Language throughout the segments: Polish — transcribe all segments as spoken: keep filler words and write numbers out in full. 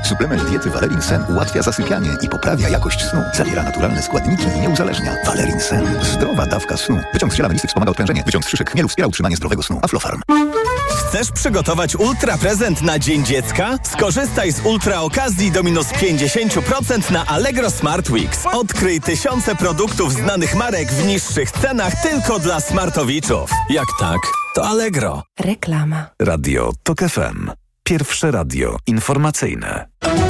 Suplement diety Valerin Sen ułatwia zasypianie i poprawia jakość snu. Zawiera naturalne składniki i nie uzależnia. Valerin Sen. Zdrowa dawka snu. Wyciąg z ziela melisy wspomaga odprężenie. Wyciąg z szyszek chmielu wspiera utrzymanie zdrowego snu. Aflofarm. Chcesz przygotować ultra prezent na Dzień Dziecka? Skorzystaj z ultra okazji do minus pięćdziesiąt procent na Allegro Smart Weeks. Odkryj tysiące produktów znanych marek w niższych cenach tylko dla smartowiczów. Jak tak, to Allegro. Reklama. Radio Tok F M. Pierwsze radio informacyjne.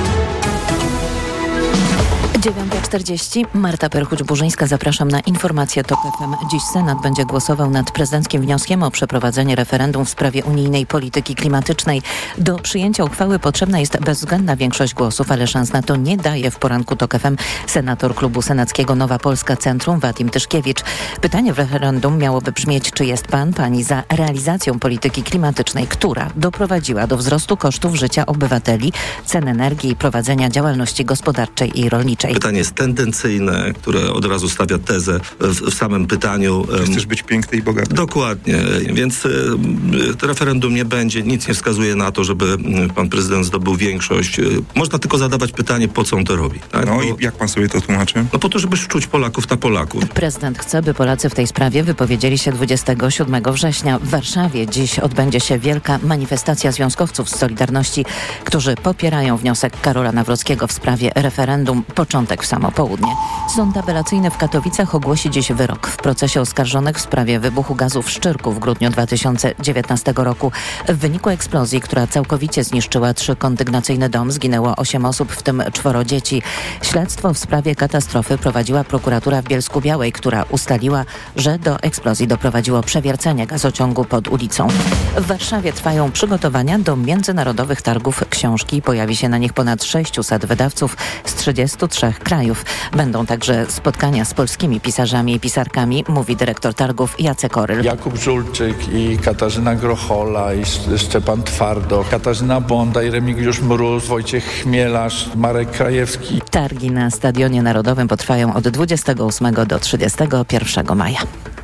dziewiąta czterdzieści. Marta Perchuć-Burzyńska, zapraszam na informację Tok F M. Dziś Senat będzie głosował nad prezydenckim wnioskiem o przeprowadzenie referendum w sprawie unijnej polityki klimatycznej. Do przyjęcia uchwały potrzebna jest bezwzględna większość głosów, ale szans na to nie daje w poranku Tok F M senator klubu senackiego Nowa Polska Centrum Wadim Tyszkiewicz. Pytanie w referendum miałoby brzmieć, czy jest pan, pani za realizacją polityki klimatycznej, która doprowadziła do wzrostu kosztów życia obywateli, cen energii i prowadzenia działalności gospodarczej i rolniczej. Pytanie jest tendencyjne, które od razu stawia tezę w, w samym pytaniu. Chcesz być piękny i bogaty. Dokładnie, więc y, y, referendum nie będzie, nic nie wskazuje na to, żeby y, pan prezydent zdobył większość. Y, można tylko zadawać pytanie, po co on to robi. Tak? No Bo, i jak pan sobie to tłumaczy? No po to, żeby szczuć Polaków na Polaków. Prezydent chce, by Polacy w tej sprawie wypowiedzieli się dwudziestego siódmego września. W Warszawie dziś odbędzie się wielka manifestacja związkowców z Solidarności, którzy popierają wniosek Karola Nawrockiego w sprawie referendum. Początek w samo południe. Sąd apelacyjny w Katowicach ogłosi dziś wyrok w procesie oskarżonych w sprawie wybuchu gazu w Szczyrku w grudniu dwa tysiące dziewiętnastego roku. W wyniku eksplozji, która całkowicie zniszczyła trzykondygnacyjny dom, zginęło osiem osób, w tym czworo dzieci. Śledztwo w sprawie katastrofy prowadziła prokuratura w Bielsku-Białej, która ustaliła, że do eksplozji doprowadziło przewiercenie gazociągu pod ulicą. W Warszawie trwają przygotowania do międzynarodowych targów książki. Pojawi się na nich ponad sześciuset wydawców z trzydziestu trzech krajów. Będą także spotkania z polskimi pisarzami i pisarkami, mówi dyrektor targów Jacek Oryl. Jakub Żulczyk i Katarzyna Grochola i Szczepan Twardo, Katarzyna Bonda i Remigiusz Mróz, Wojciech Chmielarz, Marek Krajewski. Targi na Stadionie Narodowym potrwają od dwudziestego ósmego do trzydziestego pierwszego maja.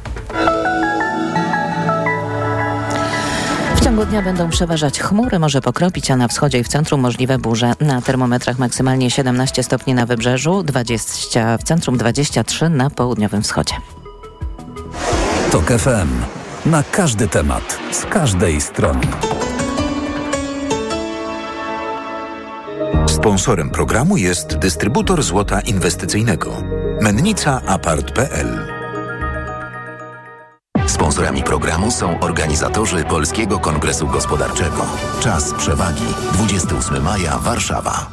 W ciągu dnia będą przeważać chmury, może pokropić, a na wschodzie i w centrum możliwe burze. Na termometrach maksymalnie siedemnaście stopni na wybrzeżu, dwadzieścia w centrum, dwadzieścia trzy na południowym wschodzie. Tok F M. Na każdy temat, z każdej strony. Sponsorem programu jest dystrybutor złota inwestycyjnego Mennica Apart kropka p l. Sponsorami programu są organizatorzy Polskiego Kongresu Gospodarczego. Czas przewagi. dwudziestego ósmego maja, Warszawa.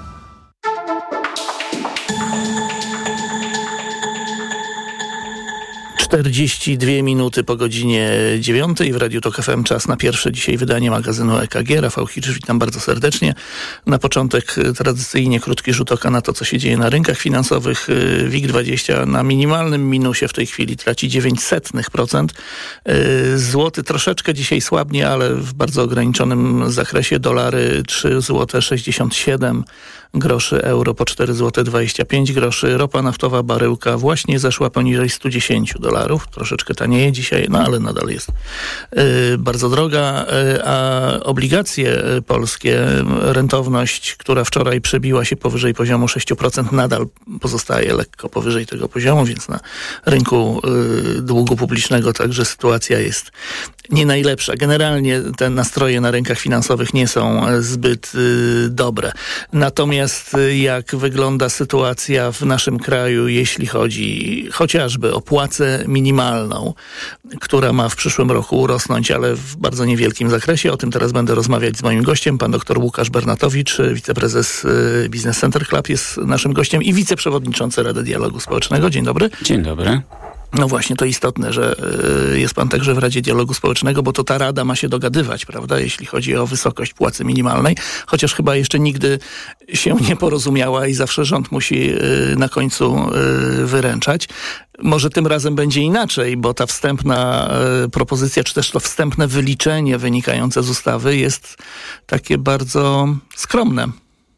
czterdzieści dwie minuty po godzinie dziewiątej w Radiu Tok F M. Czas na pierwsze dzisiaj wydanie magazynu E K G. Rafał Hirsch, witam bardzo serdecznie. Na początek tradycyjnie krótki rzut oka na to, co się dzieje na rynkach finansowych. W I G dwadzieścia na minimalnym minusie w tej chwili traci dziewięć setnych procent. Złoty troszeczkę dzisiaj słabnie, ale w bardzo ograniczonym zakresie. Dolary trzy złote sześćdziesiąt siedem groszy, euro po cztery złote dwadzieścia pięć groszy. Ropa naftowa baryłka właśnie zeszła poniżej stu dziesięciu dolarów. Troszeczkę tanieje dzisiaj, no ale nadal jest yy, bardzo droga. Yy, a obligacje polskie, rentowność, która wczoraj przebiła się powyżej poziomu sześć procent, nadal pozostaje lekko powyżej tego poziomu, więc na rynku yy, długu publicznego także sytuacja jest nie najlepsza. Generalnie te nastroje na rynkach finansowych nie są zbyt yy, dobre. Natomiast jak wygląda sytuacja w naszym kraju, jeśli chodzi chociażby o płacę minimalną, która ma w przyszłym roku urosnąć, ale w bardzo niewielkim zakresie. O tym teraz będę rozmawiać z moim gościem. Pan dr Łukasz Bernatowicz, wiceprezes Business Center Club, jest naszym gościem i wiceprzewodniczący Rady Dialogu Społecznego. Dzień dobry. Dzień dobry. No właśnie, to istotne, że jest pan także w Radzie Dialogu Społecznego, bo to ta Rada ma się dogadywać, prawda, jeśli chodzi o wysokość płacy minimalnej, chociaż chyba jeszcze nigdy się nie porozumiała i zawsze rząd musi na końcu wyręczać. Może tym razem będzie inaczej, bo ta wstępna propozycja, czy też to wstępne wyliczenie wynikające z ustawy jest takie bardzo skromne.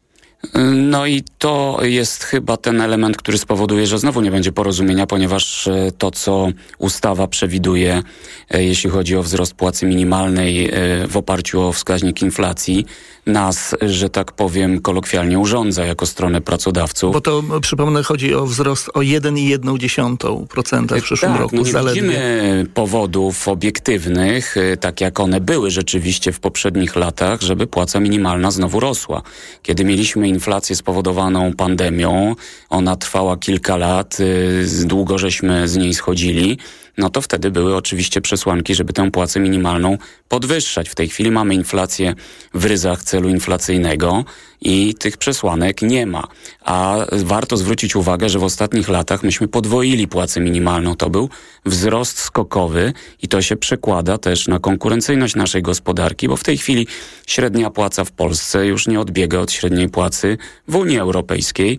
No i to jest chyba ten element, który spowoduje, że znowu nie będzie porozumienia, ponieważ to, co ustawa przewiduje, jeśli chodzi o wzrost płacy minimalnej w oparciu o wskaźnik inflacji, nas, że tak powiem, kolokwialnie urządza jako stronę pracodawców. Bo to, przypomnę, chodzi o wzrost o jeden przecinek jeden procent w przyszłym tak, roku. No nie zaledwie. widzimy powodów obiektywnych, tak jak one były rzeczywiście w poprzednich latach, żeby płaca minimalna znowu rosła. Kiedy mieliśmy inflację spowodowaną pandemią, ona trwała kilka lat, długo żeśmy z niej schodzili, no to wtedy były oczywiście przesłanki, żeby tę płacę minimalną podwyższać. W tej chwili mamy inflację w ryzach celu inflacyjnego i tych przesłanek nie ma. A warto zwrócić uwagę, że w ostatnich latach myśmy podwoili płacę minimalną. To był wzrost skokowy i to się przekłada też na konkurencyjność naszej gospodarki, bo w tej chwili średnia płaca w Polsce już nie odbiega od średniej płacy w Unii Europejskiej,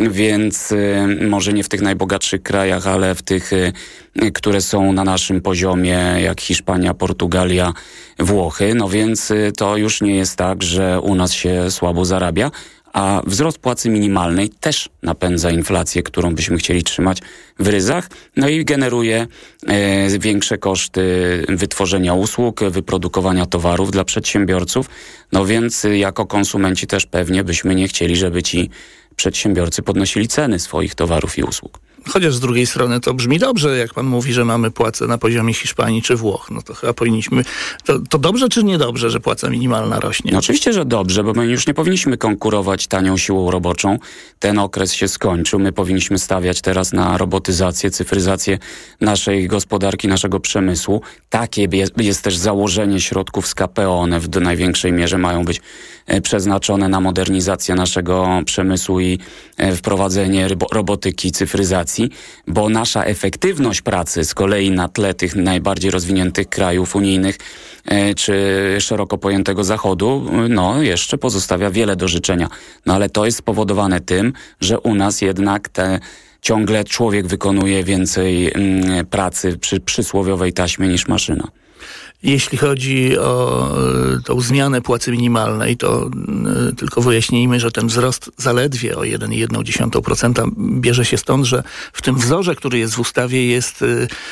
więc y, może nie w tych najbogatszych krajach, ale w tych, y, które są na naszym poziomie, jak Hiszpania, Portugalia, Włochy, no więc y, to już nie jest tak, że u nas się słabo zarabia, a wzrost płacy minimalnej też napędza inflację, którą byśmy chcieli trzymać w ryzach, no i generuje e, większe koszty wytworzenia usług, wyprodukowania towarów dla przedsiębiorców, no więc y, jako konsumenci też pewnie byśmy nie chcieli, żeby ci przedsiębiorcy podnosili ceny swoich towarów i usług. Chociaż z drugiej strony to brzmi dobrze, jak pan mówi, że mamy płacę na poziomie Hiszpanii czy Włoch. No to chyba powinniśmy... To, to dobrze czy niedobrze, że płaca minimalna rośnie? No oczywiście, że dobrze, bo my już nie powinniśmy konkurować tanią siłą roboczą. Ten okres się skończył. My powinniśmy stawiać teraz na robotyzację, cyfryzację naszej gospodarki, naszego przemysłu. Takie jest, jest też założenie środków z K P O. One w największej mierze mają być przeznaczone na modernizację naszego przemysłu i wprowadzenie robotyki, cyfryzacji, bo nasza efektywność pracy z kolei na tle tych najbardziej rozwiniętych krajów unijnych czy szeroko pojętego Zachodu, no jeszcze pozostawia wiele do życzenia. No ale to jest spowodowane tym, że u nas jednak te ciągle człowiek wykonuje więcej mm, pracy przy przysłowiowej taśmie niż maszyna. Jeśli chodzi o tą zmianę płacy minimalnej, to y, tylko wyjaśnijmy, że ten wzrost zaledwie o jeden przecinek jeden procent bierze się stąd, że w tym wzorze, który jest w ustawie, jest y,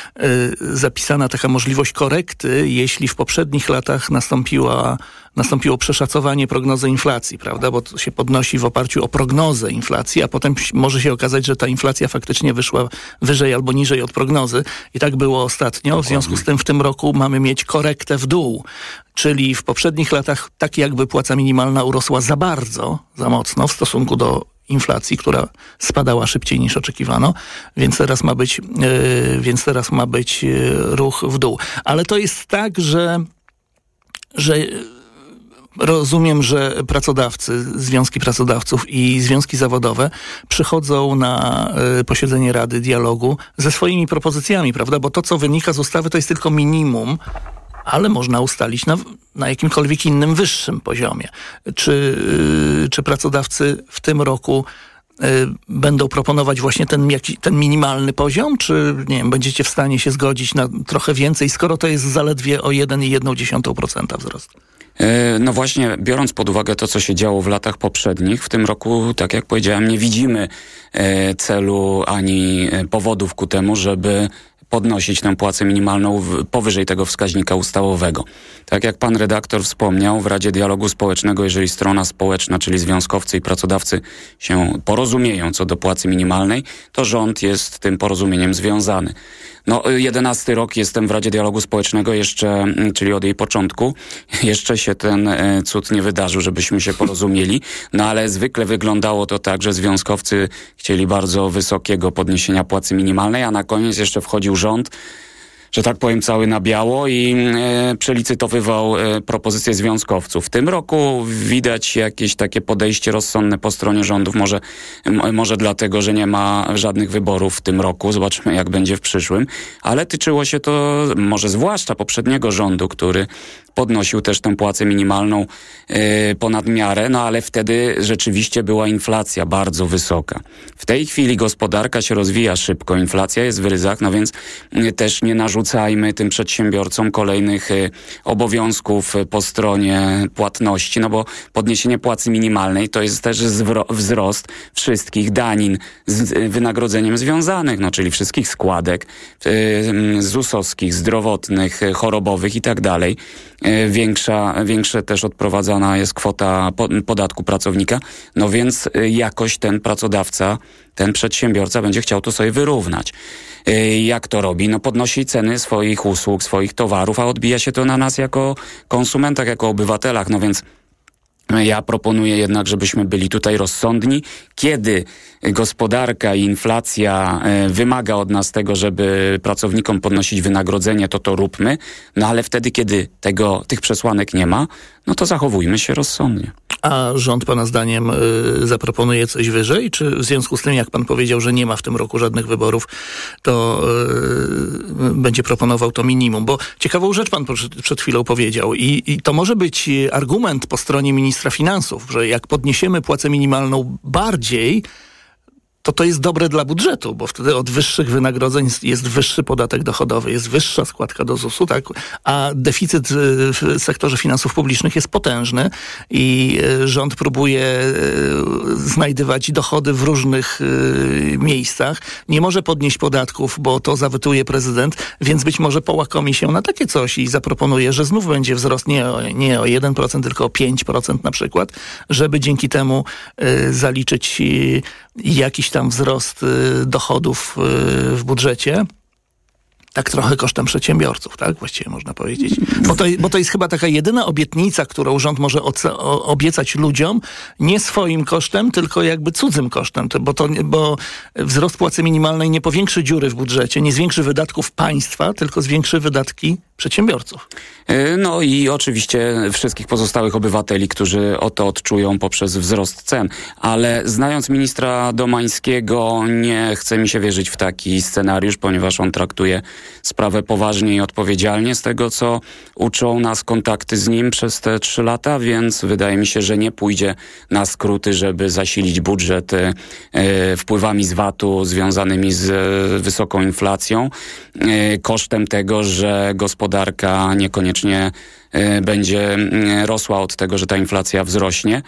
y, zapisana taka możliwość korekty, jeśli w poprzednich latach nastąpiła nastąpiło przeszacowanie prognozy inflacji, prawda? Bo to się podnosi w oparciu o prognozę inflacji, a potem może się okazać, że ta inflacja faktycznie wyszła wyżej albo niżej od prognozy. I tak było ostatnio. W związku z tym w tym roku mamy mieć korektę w dół. Czyli w poprzednich latach tak jakby płaca minimalna urosła za bardzo, za mocno w stosunku do inflacji, która spadała szybciej niż oczekiwano, więc teraz ma być, yy, więc teraz ma być yy, ruch w dół. Ale to jest tak, że że rozumiem, że pracodawcy, związki pracodawców i związki zawodowe przychodzą na y, posiedzenie Rady Dialogu ze swoimi propozycjami, prawda? Bo to, co wynika z ustawy, to jest tylko minimum, ale można ustalić na, na jakimkolwiek innym wyższym poziomie. Czy, y, czy pracodawcy w tym roku y, będą proponować właśnie ten, jaki, ten minimalny poziom, czy nie wiem, będziecie w stanie się zgodzić na trochę więcej, skoro to jest zaledwie o jeden przecinek jeden procent wzrost? No właśnie, biorąc pod uwagę to, co się działo w latach poprzednich, w tym roku, tak jak powiedziałem, nie widzimy celu ani powodów ku temu, żeby podnosić tę płacę minimalną powyżej tego wskaźnika ustawowego. Tak jak pan redaktor wspomniał, w Radzie Dialogu Społecznego, jeżeli strona społeczna, czyli związkowcy i pracodawcy się porozumieją co do płacy minimalnej, to rząd jest tym porozumieniem związany. No, jedenasty rok jestem w Radzie Dialogu Społecznego jeszcze, czyli od jej początku. Jeszcze się ten e, cud nie wydarzył, żebyśmy się porozumieli. No ale zwykle wyglądało to tak, że związkowcy chcieli bardzo wysokiego podniesienia płacy minimalnej, a na koniec jeszcze wchodził rząd, że tak powiem, cały na biało i e, przelicytowywał e, propozycje związkowców. W tym roku widać jakieś takie podejście rozsądne po stronie rządów, może, m, może dlatego, że nie ma żadnych wyborów w tym roku, zobaczymy jak będzie w przyszłym, ale tyczyło się to może zwłaszcza poprzedniego rządu, który podnosił też tę płacę minimalną e, ponad miarę, no ale wtedy rzeczywiście była inflacja bardzo wysoka. W tej chwili gospodarka się rozwija szybko, inflacja jest w ryzach, no więc e, też nie narzuca narzucajmy tym przedsiębiorcom kolejnych obowiązków po stronie płatności, no bo podniesienie płacy minimalnej to jest też zwro- wzrost wszystkich danin z wynagrodzeniem związanych, no czyli wszystkich składek zusowskich, zdrowotnych, chorobowych i tak dalej. Większa, większe też odprowadzana jest kwota podatku pracownika, no więc jakoś ten pracodawca, ten przedsiębiorca będzie chciał to sobie wyrównać. Jak to robi? No podnosi ceny swoich usług, swoich towarów, a odbija się to na nas jako konsumentach, jako obywatelach, no więc ja proponuję jednak, żebyśmy byli tutaj rozsądni. Kiedy gospodarka i inflacja wymaga od nas tego, żeby pracownikom podnosić wynagrodzenie, to to róbmy. No ale wtedy, kiedy tego, tych przesłanek nie ma, no to zachowujmy się rozsądnie. A rząd pana zdaniem y, zaproponuje coś wyżej? Czy w związku z tym, jak pan powiedział, że nie ma w tym roku żadnych wyborów, to y, będzie proponował to minimum? Bo ciekawą rzecz pan przed, przed chwilą powiedział i, i to może być argument po stronie ministra finansów, że jak podniesiemy płacę minimalną bardziej, to to jest dobre dla budżetu, bo wtedy od wyższych wynagrodzeń jest wyższy podatek dochodowy, jest wyższa składka do zusu, tak? A deficyt w sektorze finansów publicznych jest potężny i rząd próbuje znajdywać dochody w różnych miejscach. Nie może podnieść podatków, bo to zawetuje prezydent, więc być może połakomi się na takie coś i zaproponuje, że znów będzie wzrost nie o, nie o jeden procent, tylko o pięć procent na przykład, żeby dzięki temu zaliczyć jakiś tam wzrost y, dochodów y, w budżecie. Tak trochę kosztem przedsiębiorców, tak? Właściwie można powiedzieć. Bo to, bo to jest chyba taka jedyna obietnica, którą rząd może oce- o, obiecać ludziom, nie swoim kosztem, tylko jakby cudzym kosztem. To, bo, to, bo wzrost płacy minimalnej nie powiększy dziury w budżecie, nie zwiększy wydatków państwa, tylko zwiększy wydatki przedsiębiorców. No i oczywiście wszystkich pozostałych obywateli, którzy o to odczują poprzez wzrost cen. Ale znając ministra Domańskiego, nie chce mi się wierzyć w taki scenariusz, ponieważ on traktuje sprawę poważnie i odpowiedzialnie z tego, co uczą nas kontakty z nim przez te trzy lata, więc wydaje mi się, że nie pójdzie na skróty, żeby zasilić budżet e, wpływami z vatu związanymi z e, wysoką inflacją, e, kosztem tego, że gospodarka niekoniecznie będzie rosła od tego, że ta inflacja wzrośnie.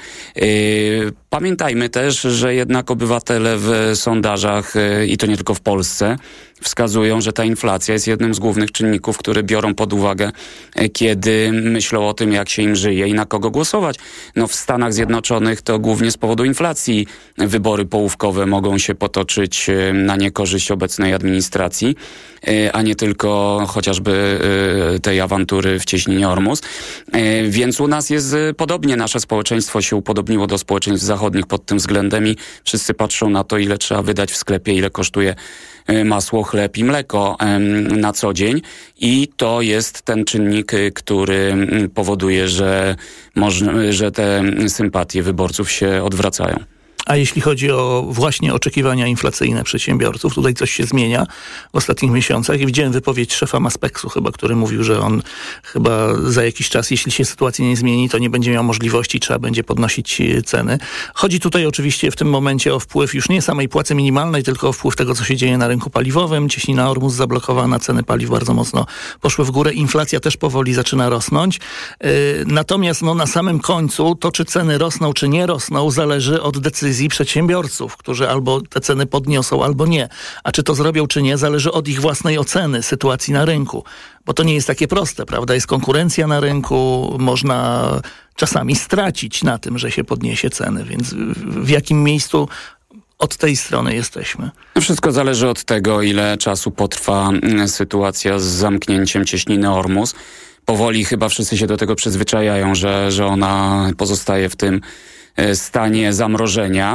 Pamiętajmy też, że jednak obywatele w sondażach, i to nie tylko w Polsce, wskazują, że ta inflacja jest jednym z głównych czynników, które biorą pod uwagę, kiedy myślą o tym, jak się im żyje i na kogo głosować. No w Stanach Zjednoczonych to głównie z powodu inflacji wybory połówkowe mogą się potoczyć na niekorzyść obecnej administracji, a nie tylko chociażby tej awantury w cieśninie Ormus. Więc u nas jest podobnie. Nasze społeczeństwo się upodobniło do społeczeństw zachodnich pod tym względem i wszyscy patrzą na to, ile trzeba wydać w sklepie, ile kosztuje masło, chleb i mleko na co dzień. I to jest ten czynnik, który powoduje, że, można, że te sympatie wyborców się odwracają. A jeśli chodzi o właśnie oczekiwania inflacyjne przedsiębiorców, tutaj coś się zmienia w ostatnich miesiącach i widziałem wypowiedź szefa Maspeksu chyba, który mówił, że on chyba za jakiś czas, jeśli się sytuacja nie zmieni, to nie będzie miał możliwości, trzeba będzie podnosić ceny. Chodzi tutaj oczywiście w tym momencie o wpływ już nie samej płacy minimalnej, tylko o wpływ tego, co się dzieje na rynku paliwowym. Cieśnina Ormus zablokowana, ceny paliw bardzo mocno poszły w górę, inflacja też powoli zaczyna rosnąć. Yy, natomiast no, na samym końcu to, czy ceny rosną, czy nie rosną, zależy od decyzji przedsiębiorców, którzy albo te ceny podniosą, albo nie. A czy to zrobią, czy nie, zależy od ich własnej oceny sytuacji na rynku. Bo to nie jest takie proste, prawda? Jest konkurencja na rynku, można czasami stracić na tym, że się podniesie ceny. Więc w jakim miejscu od tej strony jesteśmy? Wszystko zależy od tego, ile czasu potrwa sytuacja z zamknięciem cieśniny Ormus. Powoli chyba wszyscy się do tego przyzwyczajają, że, że ona pozostaje w tym stanie zamrożenia.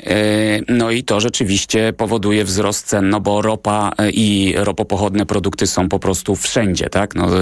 No i to rzeczywiście powoduje wzrost cen, no bo ropa i ropopochodne produkty są po prostu wszędzie, tak? No,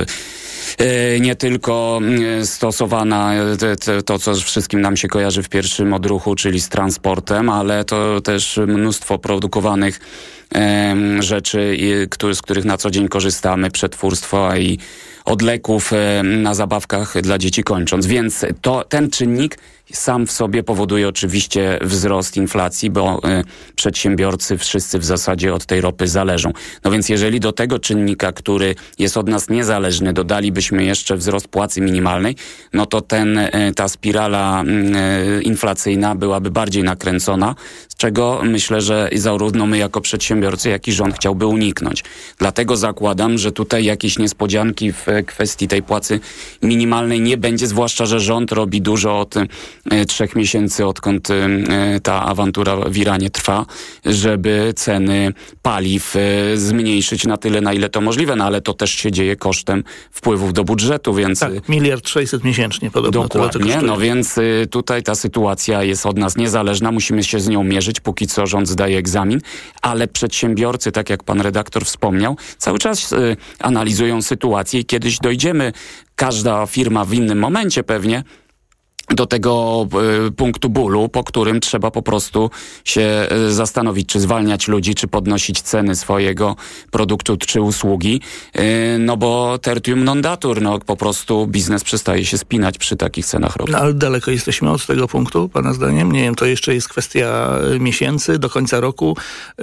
nie tylko stosowana to, co wszystkim nam się kojarzy w pierwszym odruchu, czyli z transportem, ale to też mnóstwo produkowanych rzeczy, z których na co dzień korzystamy, przetwórstwa i od leków na zabawkach dla dzieci kończąc. Więc to, ten czynnik sam w sobie powoduje oczywiście wzrost inflacji, bo y, przedsiębiorcy wszyscy w zasadzie od tej ropy zależą. No więc jeżeli do tego czynnika, który jest od nas niezależny, dodalibyśmy jeszcze wzrost płacy minimalnej, no to ten, y, ta spirala y, inflacyjna byłaby bardziej nakręcona, z czego myślę, że zarówno my jako przedsiębiorcy, jak i rząd chciałby uniknąć. Dlatego zakładam, że tutaj jakieś niespodzianki w kwestii tej płacy minimalnej nie będzie, zwłaszcza, że rząd robi dużo od trzech miesięcy, odkąd ta awantura w Iranie trwa, żeby ceny paliw zmniejszyć na tyle, na ile to możliwe, no ale to też się dzieje kosztem wpływów do budżetu, więc... Tak, miliard sześćset miesięcznie podobno. Dokładnie, no więc tutaj ta sytuacja jest od nas niezależna, musimy się z nią mierzyć, póki co rząd zdaje egzamin, ale przedsiębiorcy, tak jak pan redaktor wspomniał, cały czas analizują sytuację i kiedyś dojdziemy, każda firma w innym momencie pewnie, do tego y, punktu bólu, po którym trzeba po prostu się y, zastanowić, czy zwalniać ludzi, czy podnosić ceny swojego produktu czy usługi, y, no bo tertium non datur, no po prostu biznes przestaje się spinać przy takich cenach ropy. No, ale daleko jesteśmy od tego punktu, pana zdaniem? Nie wiem, to jeszcze jest kwestia miesięcy, do końca roku, y,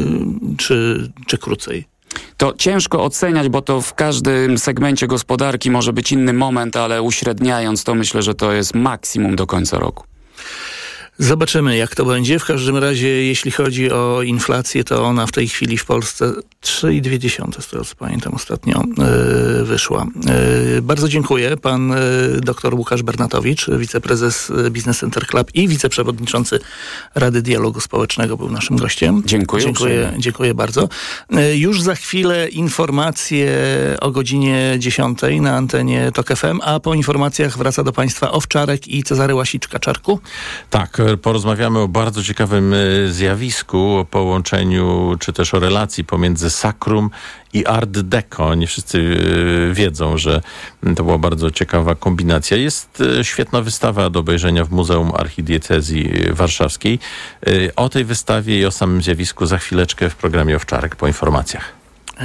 czy, czy krócej? To ciężko oceniać, bo to w każdym segmencie gospodarki może być inny moment, ale uśredniając to myślę, że to jest maksimum do końca roku. Zobaczymy, jak to będzie. W każdym razie, jeśli chodzi o inflację, to ona w tej chwili w Polsce trzy i dwie dziesiąte, z tego co pamiętam ostatnio, yy, wyszła. Yy, bardzo dziękuję. Pan yy, dr Łukasz Bernatowicz, wiceprezes Business Center Club i wiceprzewodniczący Rady Dialogu Społecznego był naszym gościem. Dziękuję. Dziękuję, dziękuję bardzo. Yy, już za chwilę informacje o godzinie dziesiątej na antenie Tok F M, a po informacjach wraca do Państwa Owczarek i Cezary Łasiczka. Czarku? Tak, porozmawiamy o bardzo ciekawym zjawisku, o połączeniu, czy też o relacji pomiędzy sakrum i art deco. Nie wszyscy wiedzą, że to była bardzo ciekawa kombinacja. Jest świetna wystawa do obejrzenia w Muzeum Archidiecezji Warszawskiej. O tej wystawie i o samym zjawisku za chwileczkę w programie Owczarek po informacjach.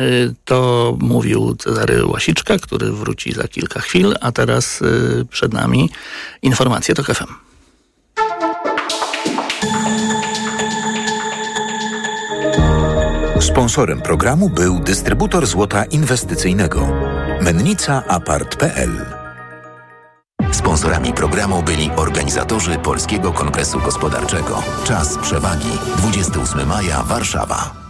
To mówił Cezary Łasiczka, który wróci za kilka chwil, a teraz przed nami informacje Tok F M. Sponsorem programu był dystrybutor złota inwestycyjnego Mennica Apart kropka p l. Sponsorami programu byli organizatorzy Polskiego Kongresu Gospodarczego. Czas przewagi. dwudziestego ósmego maja, Warszawa.